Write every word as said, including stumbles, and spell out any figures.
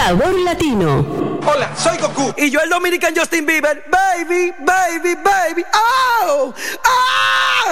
Sabor Latino. Hola, soy Goku. Y yo el Dominican Justin Bieber. Baby, baby, baby. ¡Oh! ¡Oh!